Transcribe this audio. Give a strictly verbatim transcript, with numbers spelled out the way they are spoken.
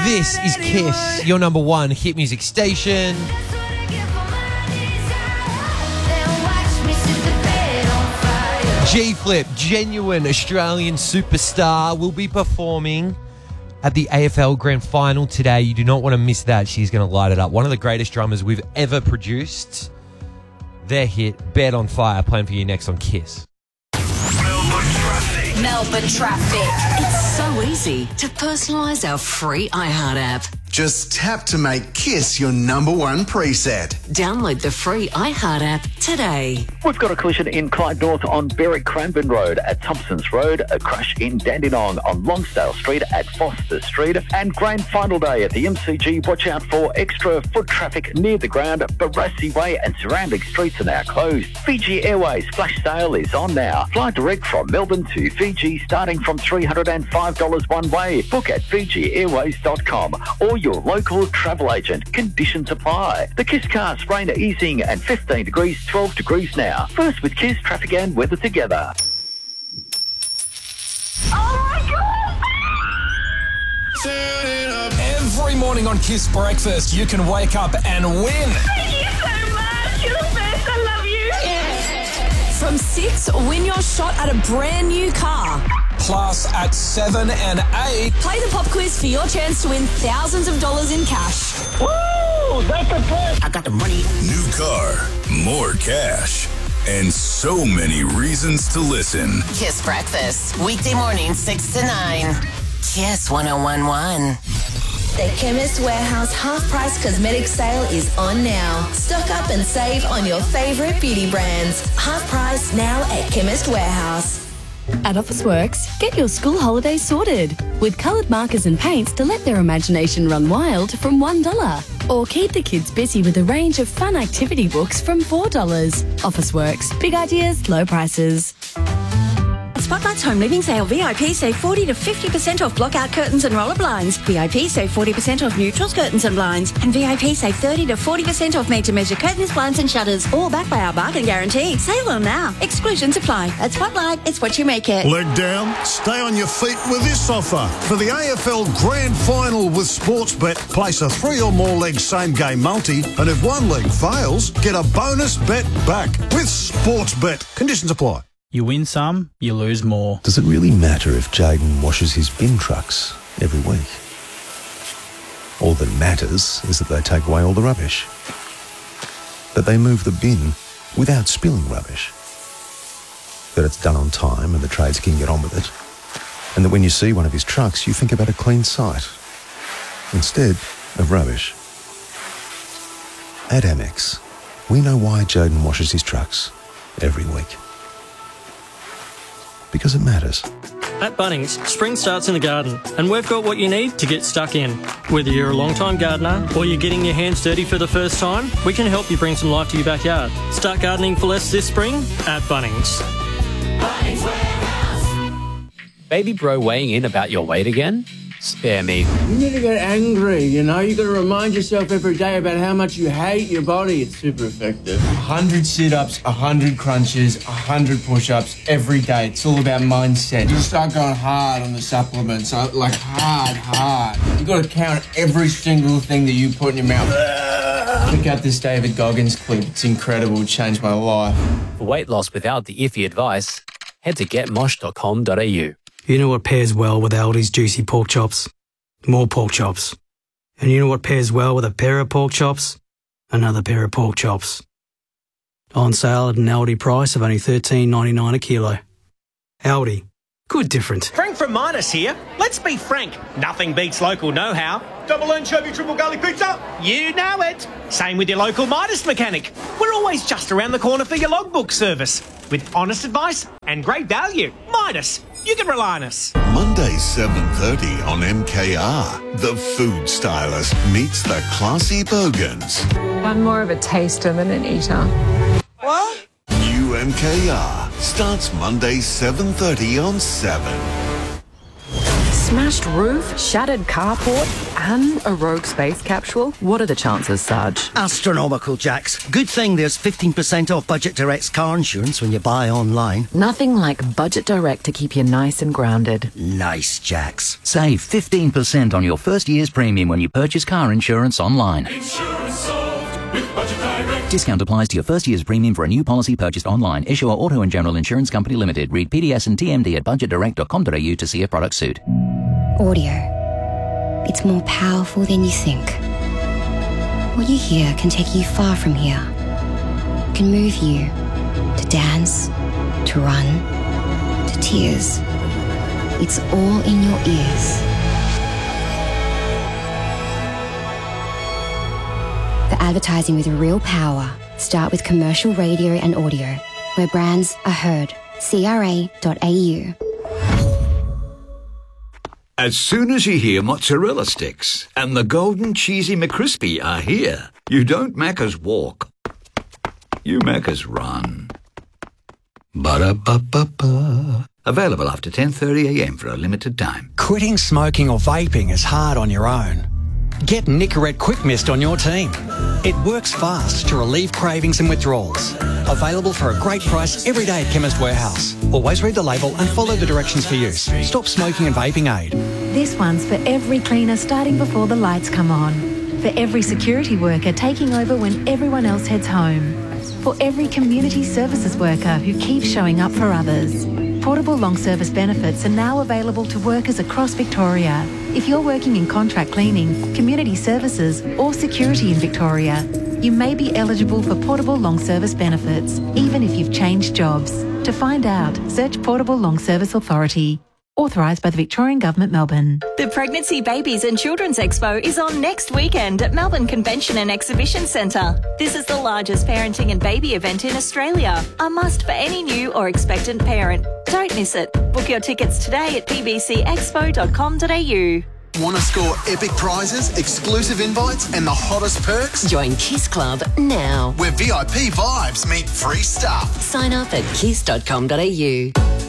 This is Kiss, your number one hit music station. G-Flip, genuine Australian superstar, will be performing at the A F L Grand Final today. You do not want to miss that. She's going to light it up. One of the greatest drummers we've ever produced. Their hit, Bed on Fire, playing for you next on Kiss. Melbourne Traffic. Melbourne Traffic. It's so easy to personalise our free iHeart app. Just tap to make Kiss your number one preset. Download the free iHeart app today. We've got a collision in Clyde North on Berwick Cranbourne Road at Thompson's Road, a crash in Dandenong on Lonsdale Street at Foster Street, and grand final day at the M C G. Watch out for extra foot traffic near the ground. Barassi Way and surrounding streets are now closed. Fiji Airways flash sale is on now. Fly direct from Melbourne to Fiji starting from three hundred five dollars one way. Book at fiji airways dot com or your local travel agent. Conditions apply. The Kiss Cast rain easing and fifteen degrees, twelve degrees now. First with Kiss, traffic and weather together. Every morning on Kiss Breakfast, you can wake up and win. Thank you so much. You're the best. I love you. Yeah. From six, win your shot at a brand new car. Plus, at seven and eight, play the pop quiz for your chance to win thousands of dollars in cash. Woo! That's the best. I got the money. New car, more cash, and so many reasons to listen. Kiss Breakfast, weekday morning, six to nine. Kiss one oh one one. The Chemist Warehouse half-price cosmetic sale is on now. Stock up and save on your favourite beauty brands. Half price now at Chemist Warehouse. At Officeworks, get your school holidays sorted with coloured markers and paints to let their imagination run wild from one dollar. Or keep the kids busy with a range of fun activity books from four dollars. Officeworks, big ideas, low prices. Spotlight's Home Living Sale. V I P save forty to fifty percent off blockout curtains and roller blinds. V I P save forty percent off neutrals, curtains and blinds. And V I P save thirty to forty percent off made-to-measure curtains, blinds and shutters. All backed by our bargain guarantee. Sale on now. Exclusions apply. At Spotlight, it's what you make it. Leg down, stay on your feet with this offer. For the A F L Grand Final with Sportsbet, place a three or more leg same-game multi, and if one leg fails, get a bonus bet back with Sportsbet. Conditions apply. You win some, you lose more. Does it really matter if Jaden washes his bin trucks every week? All that matters is that they take away all the rubbish. That they move the bin without spilling rubbish. That it's done on time and the trades can get on with it. And that when you see one of his trucks, you think about a clean site instead of rubbish. At Amex, we know why Jaden washes his trucks every week. Because it matters. At Bunnings, spring starts in the garden, and we've got what you need to get stuck in. Whether you're a long-time gardener or you're getting your hands dirty for the first time, we can help you bring some life to your backyard. Start gardening for less this spring at Bunnings. Bunnings Warehouse. Baby bro weighing in about your weight again? Spare me. You need to get angry, you know? You got to remind yourself every day about how much you hate your body. It's super effective. one hundred sit-ups, one hundred crunches, one hundred push-ups every day. It's all about mindset. You start going hard on the supplements, like hard, hard. You got to count every single thing that you put in your mouth. Check out this David Goggins clip. It's incredible. It changed my life. For weight loss without the iffy advice, head to get mosh dot com dot a u. You know what pairs well with Aldi's juicy pork chops? More pork chops. And you know what pairs well with a pair of pork chops? Another pair of pork chops. On sale at an Aldi price of only thirteen ninety-nine a kilo. Aldi. Good different. Frank from Midas here. Let's be frank. Nothing beats local know-how. Double anchovy, triple garlic pizza. You know it. Same with your local Midas mechanic. We're always just around the corner for your logbook service. With honest advice and great value. Midas. You can rely on us. Monday, seven thirty on M K R. The Food Stylist meets the classy Bogans. I'm more of a taster than an eater. What? New M K R starts Monday, seven thirty on seven. smashed roof, shattered carport, and a rogue space capsule? What are the chances, Sarge? Astronomical, Jax. Good thing there's fifteen percent off Budget Direct's car insurance when you buy online. Nothing like Budget Direct to keep you nice and grounded. Nice, Jax. Save fifteen percent on your first year's premium when you purchase car insurance online. Insurance sold with Budget Direct. Discount applies to your first year's premium for a new policy purchased online. Issuer Auto and General Insurance Company Limited. Read P D S and T M D at budget direct dot com dot a u to see if products suit. Audio. It's more powerful than you think. What you hear can take you far from here. It can move you to dance, to run, to tears. It's all in your ears. For advertising with real power, start with commercial radio and audio, where brands are heard. C R A dot A U. As soon as you hear mozzarella sticks and the golden cheesy McCrispy are here, you don't Macca's walk, you Macca's run. Ba-da-ba-ba-ba. Available after ten thirty a m for a limited time. Quitting smoking or vaping is hard on your own. Get Nicorette Quick Mist on your team. It works fast to relieve cravings and withdrawals. Available for a great price every day at Chemist Warehouse. Always read the label and follow the directions for use. Stop smoking and vaping aid. This one's for every cleaner starting before the lights come on. For every security worker taking over when everyone else heads home. For every community services worker who keeps showing up for others. Portable long service benefits are now available to workers across Victoria. If you're working in contract cleaning, community services or security in Victoria, you may be eligible for portable long service benefits, even if you've changed jobs. To find out, search Portable Long Service Authority. Authorised by the Victorian Government, Melbourne. The Pregnancy, Babies and Children's Expo is on next weekend at Melbourne Convention and Exhibition Centre. This is the largest parenting and baby event in Australia. A must for any new or expectant parent. Don't miss it. Book your tickets today at p b c expo dot com dot a u. Want to score epic prizes, exclusive invites, and the hottest perks? Join Kiss Club now. Where V I P vibes meet free stuff. Sign up at kiss dot com dot a u.